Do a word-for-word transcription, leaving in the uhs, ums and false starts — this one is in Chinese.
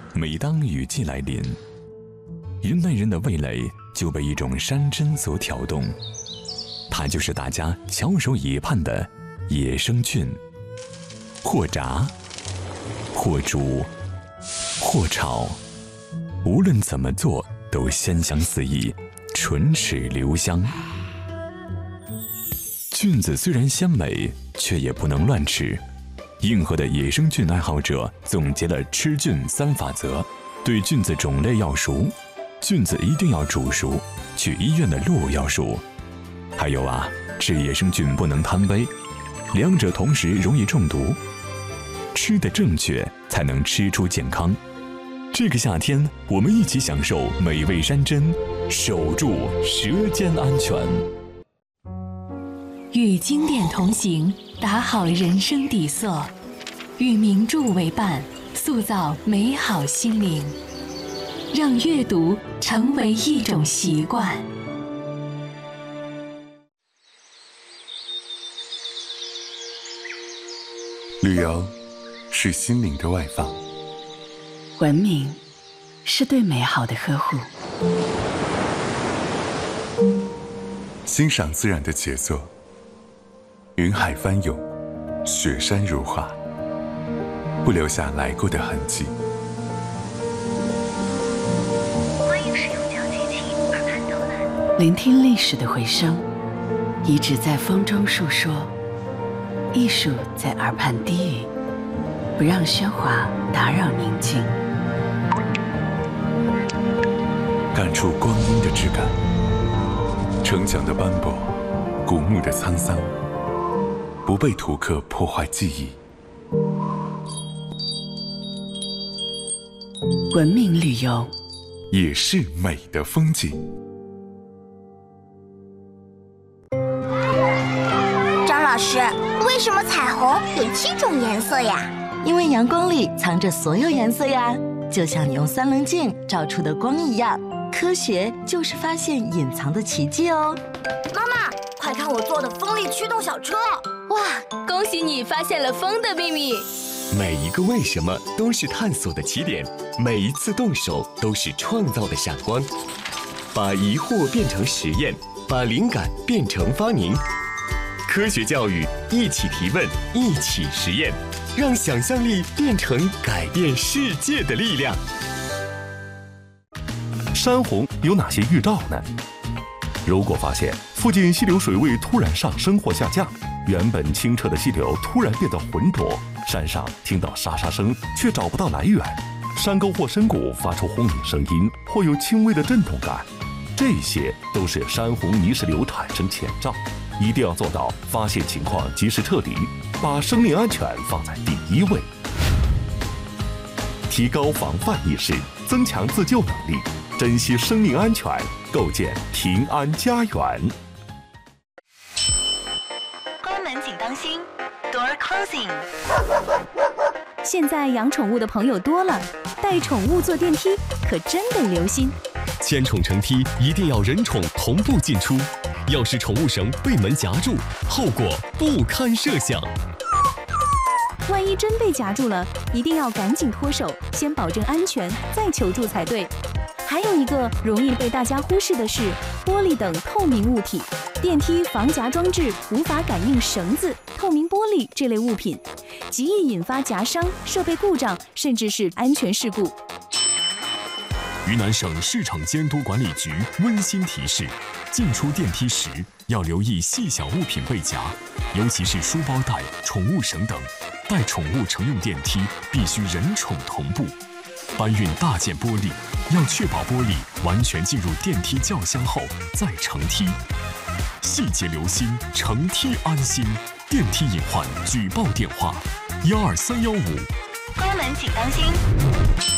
每当雨季来临，云南人的味蕾就被一种山珍所挑动，它就是大家翘首以盼的野生菌。或炸，或煮，或炒，无论怎么做都鲜香四溢，唇齿留香。菌子虽然鲜美，却也不能乱吃。硬核的野生菌爱好者总结了吃菌三法则：对菌子种类要熟，菌子一定要煮熟，去医院的路要熟。还有啊，吃野生菌不能贪杯，两者同时容易中毒。吃得正确，才能吃出健康。这个夏天，我们一起享受美味山珍，守住舌尖安全。 与经典同行，打好人生底色；与名著为伴，塑造美好心灵。让阅读成为一种习惯。 旅游是心灵的外放， 文明是对美好的呵护， 欣赏自然的杰作，云海翻涌，雪山如画，不留下来过的痕迹。 欢迎使用脚机器耳畔导览， 聆听历史的回声，遗址在风中述说，艺术在耳畔低语，不让喧哗打扰宁静。 感触光阴的质感，城墙的斑驳，古墓的沧桑，不被图刻破坏记忆。 文明旅游也是美的风景。 张老师，为什么彩虹有七种颜色呀？ 因为阳光里藏着所有颜色呀，就像你用三棱镜照出的光一样。科学就是发现隐藏的奇迹哦。 妈妈，快看我做的风力驱动小车！ 哇，恭喜你发现了风的秘密！ 每一个为什么都是探索的起点，每一次动手都是创造的闪光。把疑惑变成实验，把灵感变成发明。科学教育，一起提问，一起实验，让想象力变成改变世界的力量。 山洪有哪些预兆呢？如果发现附近溪流水位突然上升或下降，原本清澈的溪流突然变得浑浊，山上听到沙沙声却找不到来源，山沟或深谷发出轰鸣声音或有轻微的震动感，这些都是山洪泥石流产生前兆，一定要做到发现情况及时撤离，把生命安全放在第一位，提高防范意识，增强自救能力，珍惜生命安全，构建平安家园。 关门请当心 ，Door closing。 现在养宠物的朋友多了，带宠物坐电梯可真得留心。 牵宠乘梯一定要人宠同步进出，要是宠物绳被门夹住，后果不堪设想。 万一真被夹住了，一定要赶紧脱手，先保证安全，再求助才对。还有一个容易被大家忽视的是，玻璃等透明物体，电梯防夹装置无法感应绳子、透明玻璃这类物品，极易引发夹伤、设备故障，甚至是安全事故。 云南省市场监督管理局温馨提示：进出电梯时要留意细小物品被夹，尤其是书包带、宠物绳等。带宠物乘用电梯必须人宠同步。搬运大件玻璃，要确保玻璃完全进入电梯轿厢后再乘梯。细节留心，乘梯安心。电梯隐患举报电话：幺二三幺五。 关门请当心。